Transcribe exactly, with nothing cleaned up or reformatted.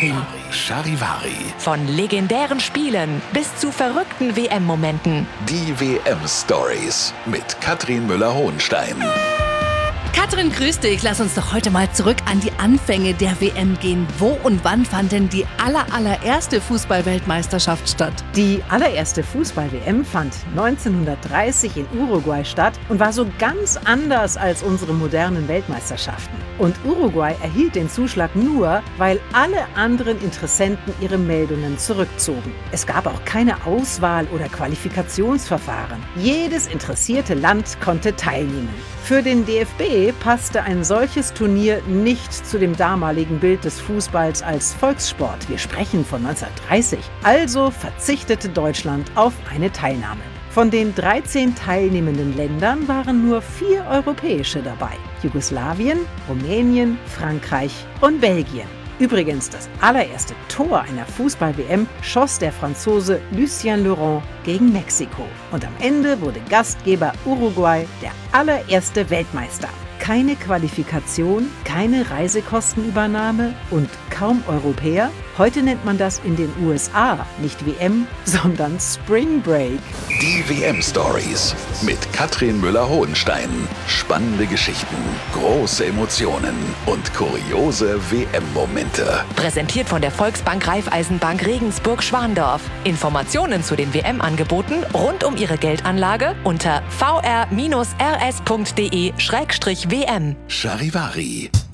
Charivari. Charivari. Von legendären Spielen bis zu verrückten W M-Momenten. Die W M-Stories mit Katrin Müller-Hohenstein. Katrin, grüß dich. Lass uns doch heute mal zurück an die Anfänge der W M gehen. Wo und wann fand denn die aller, allererste Fußball-Weltmeisterschaft statt? Die allererste Fußball-W M fand neunzehnhundertdreißig in Uruguay statt und war so ganz anders als unsere modernen Weltmeisterschaften. Und Uruguay erhielt den Zuschlag nur, weil alle anderen Interessenten ihre Meldungen zurückzogen. Es gab auch keine Auswahl- oder Qualifikationsverfahren. Jedes interessierte Land konnte teilnehmen. Für den D F B passte ein solches Turnier nicht zu dem damaligen Bild des Fußballs als Volkssport. Wir sprechen von neunzehnhundertdreißig. Also verzichtete Deutschland auf eine Teilnahme. Von den dreizehn teilnehmenden Ländern waren nur vier europäische dabei: Jugoslawien, Rumänien, Frankreich und Belgien. Übrigens, das allererste Tor einer Fußball-W M schoss der Franzose Lucien Laurent gegen Mexiko. Und am Ende wurde Gastgeber Uruguay der allererste Weltmeister. Keine Qualifikation, keine Reisekostenübernahme und kaum Europäer. Heute nennt man das in den U S A nicht W M, sondern Spring Break. Die W M-Stories mit Katrin Müller-Hohenstein. Spannende Geschichten, große Emotionen und kuriose W M-Momente. Präsentiert von der Volksbank Raiffeisenbank Regensburg-Schwandorf. Informationen zu den W M-Angeboten rund um Ihre Geldanlage unter v r bindestrich r s punkt d e schrägstrich w m. Charivari.